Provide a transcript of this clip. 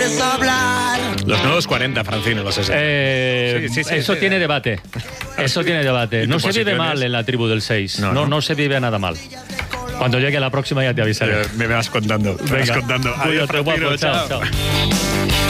Los nuevos 40, Francino, los 60. Eso tiene debate. Eso tiene debate. No se vive mal en la tribu del 6. No se vive nada mal. Cuando llegue la próxima ya te avisaré. Me vas contando. Venga, Adiós, cuídate, guapo, Francino, chao.